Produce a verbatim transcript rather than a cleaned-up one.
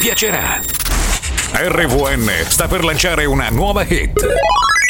piacerà. R V N sta per lanciare una nuova hit.